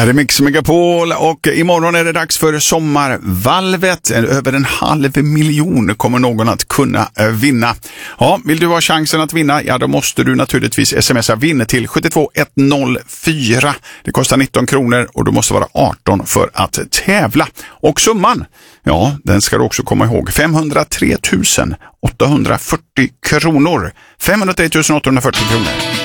Här är Mix Megapol och imorgon är det dags för sommarvalvet. Över 500 000 kommer någon att kunna vinna. Ja, vill du ha chansen att vinna? Ja, då måste du naturligtvis smsa vinner till 72104. Det kostar 19 kronor och du måste vara 18 för att tävla. Och summan, ja, den ska du också komma ihåg. 503 840 kronor. 503 840 kronor.